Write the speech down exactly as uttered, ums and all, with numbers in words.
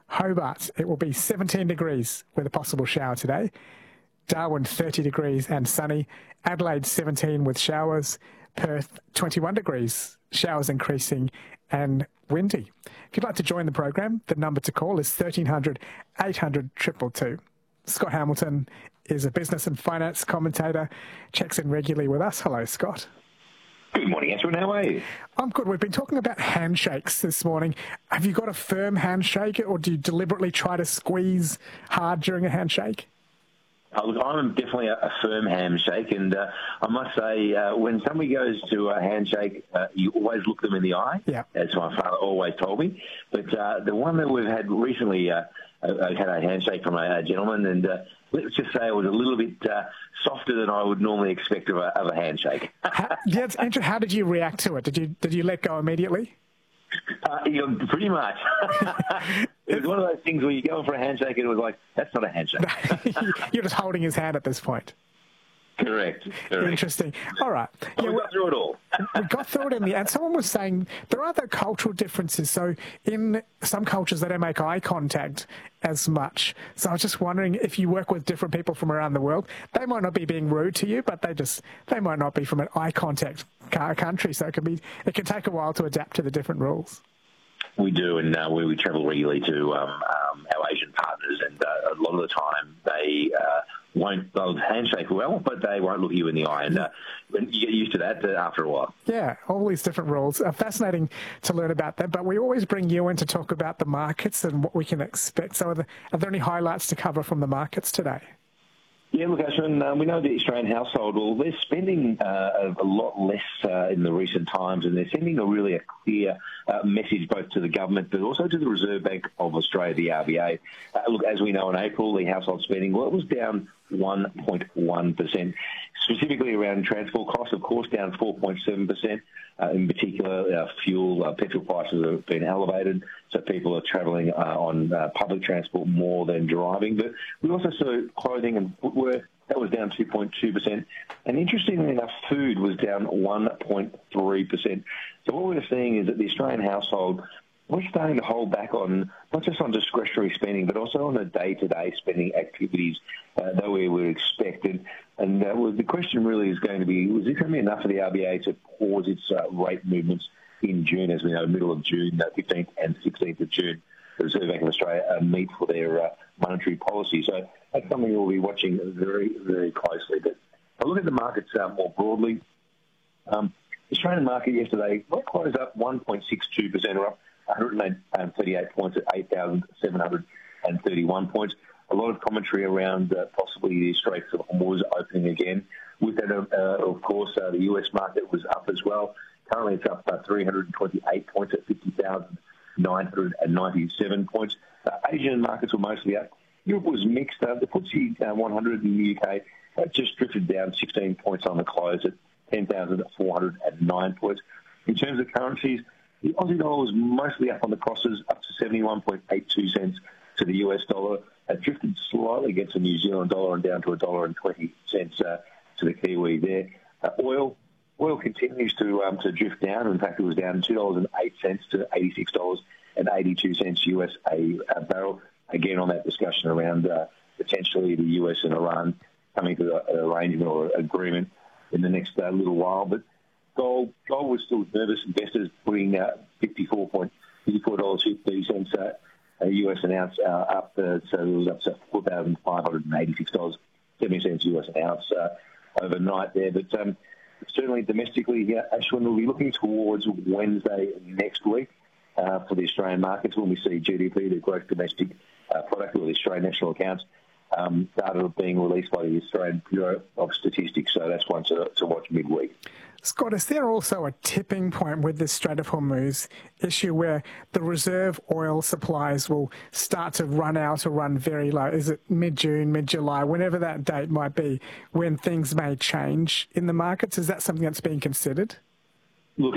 Hobart, it will be seventeen degrees with a possible shower today. Darwin, thirty degrees and sunny. Adelaide, seventeen with showers. Perth, twenty-one degrees, showers increasing and windy. If you'd like to join the program, the number to call is thirteen hundred, eight hundred, two two two. Scott Hamilton is a business and finance commentator, checks in regularly with us. Hello, Scott. Good morning, Ashwin. How are you? I'm good. We've been talking about handshakes this morning. Have you got a firm handshake, or do you deliberately try to squeeze hard during a handshake? Uh, look, I'm definitely a, a firm handshake, and uh, I must say, uh, when somebody goes to a handshake, uh, you always look them in the eye, yeah. as my father always told me. But uh, the one that we've had recently, uh, I had a handshake from a, a gentleman, and uh, let's just say it was a little bit uh, softer than I would normally expect of a, of a handshake. how, yeah, it's interesting. How did you react to it? Did you did you let go immediately? Uh, you know, pretty much. It was one of those things where you go for a handshake and it was like, that's not a handshake. You're just holding his hand at this point. Correct. Correct. Interesting. All right. Well, yeah, we got through it all. We got through it in the end. Someone was saying there are other cultural differences. So in some cultures, they don't make eye contact as much. So I was just wondering, if you work with different people from around the world, they might not be being rude to you, but they just they might not be from an eye contact country. So it can be it can take a while to adapt to the different rules. We do, and uh, we, we travel regularly to um, um, our Asian partners, and uh, a lot of the time they uh, won't they'll handshake well, but they won't look you in the eye, and uh, you get used to that after a while. Yeah, all these different rules. Uh, fascinating to learn about that, but we always bring you in to talk about the markets and what we can expect. So are there, are there any highlights to cover from the markets today? Yeah, look, Ashwin, uh, we know the Australian household, well, they're spending uh, a lot less uh, in the recent times, and they're sending a really a clear uh, message both to the government but also to the Reserve Bank of Australia, the R B A. Uh, look, as we know, in April, the household spending, well, it was down one point one percent, specifically around transport costs, of course, down four point seven percent. Uh, in particular, uh, fuel, uh, petrol prices have been elevated, so people are travelling uh, on uh, public transport more than driving. But we also saw clothing and footwear, that was down two point two percent. And interestingly enough, food was down one point three percent. So what we're seeing is that the Australian household, we're starting to hold back on, not just on discretionary spending, but also on the day-to-day spending activities uh, that we would expect. And, and uh, well, the question really is going to be, was it going to be enough for the R B A to pause its uh, rate movements in June? As we know, middle of June, uh, fifteenth and sixteenth of June, the Reserve Bank of Australia uh, meet for their uh, monetary policy. So that's something we'll be watching very, very closely. But if I look at the markets uh, more broadly, um, the Australian market yesterday closed up one point six two percent, or up one hundred thirty-eight points at eight thousand seven hundred thirty-one points. A lot of commentary around uh, possibly the Straits of Hormuz opening again. With that, uh, of course, uh, the U S market was up as well. Currently, it's up uh, three hundred twenty-eight points at fifty thousand nine hundred ninety-seven points. Uh, Asian markets were mostly up. Europe was mixed. Uh, the F T S E uh, one hundred in the U K uh, just drifted down sixteen points on the close at ten thousand four hundred nine points. In terms of currencies, the Aussie dollar was mostly up on the crosses, up to seventy-one point eight two cents to the U S dollar. It drifted slightly against the New Zealand dollar and down to a dollar and twenty cents uh, to the Kiwi there. Uh, oil oil continues to um, to drift down. In fact, it was down two dollars and eight cents to eighty-six dollars and eighty-two cents U S a, a barrel. Again, on that discussion around uh, potentially the U S and Iran coming to an arrangement or agreement in the next uh, little while. But gold gold was still nervous. Investors putting uh, fifty-four dollars and fifty cents uh, a U S an ounce uh, up, uh, so it was up to four thousand five hundred eighty-six dollars and seventy cents U S an ounce uh, overnight there. But um, certainly domestically, yeah, Ashwin, will be looking towards Wednesday next week uh, for the Australian markets when we see G D P, the gross domestic uh, product, or the Australian national accounts, um, data being released by the Australian Bureau of Statistics. So that's one to, to watch midweek. Scott, is there also a tipping point with this Strait of Hormuz issue where the reserve oil supplies will start to run out or run very low? Is it mid-June, mid-July, whenever that date might be, when things may change in the markets? Is that something that's being considered?